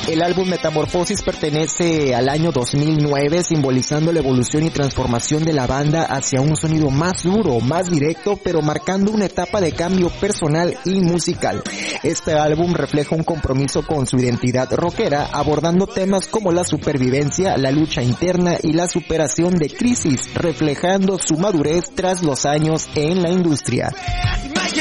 El álbum Metamorfosis pertenece al año 2009, simbolizando la evolución y transformación de la banda hacia un sonido más duro, más directo, pero marcando una etapa de cambio personal y musical. Este álbum refleja un compromiso con su identidad rockera, abordando temas como la supervivencia, la lucha interna y la superación de crisis, reflejando su madurez tras los años en la industria.